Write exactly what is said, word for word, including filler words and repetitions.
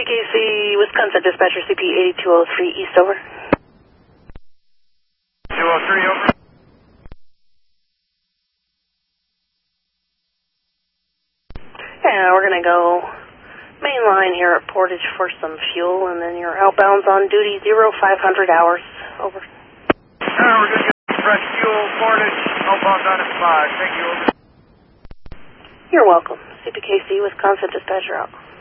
K C, Wisconsin Dispatcher, C P eighty-two oh three East, over. two oh three, over. Yeah, we're going to go main line here at Portage for some fuel, and then your outbound's on duty zero five hundred hours, over. Uh, we're going to get fresh fuel, Portage, outbound on at five. Thank you, over. You're welcome. C P K C, Wisconsin Dispatcher, out.